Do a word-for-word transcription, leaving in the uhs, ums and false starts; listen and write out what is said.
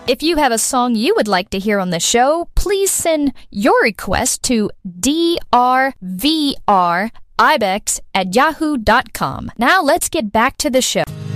If you have a song you would like to hear on the show, please send your request to d r v r ibex at yahoo dot com. Now let's get back to the show.